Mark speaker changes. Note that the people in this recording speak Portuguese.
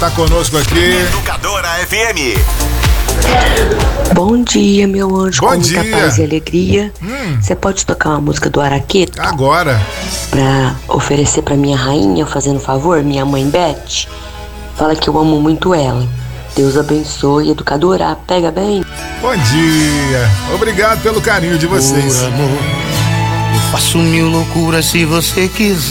Speaker 1: tá conosco aqui.
Speaker 2: Educadora FM.
Speaker 3: Bom dia, meu anjo.
Speaker 1: Bom
Speaker 3: com muita
Speaker 1: dia.
Speaker 3: paz e alegria. Você pode tocar uma música do Araqueto?
Speaker 1: Agora.
Speaker 3: Pra oferecer pra minha rainha, fazendo favor, minha mãe Beth. Fala que eu amo muito ela. Deus abençoe, educadora. Pega bem.
Speaker 1: Bom dia. Obrigado pelo carinho de vocês.
Speaker 4: Por amor, eu faço mil loucuras se você quiser.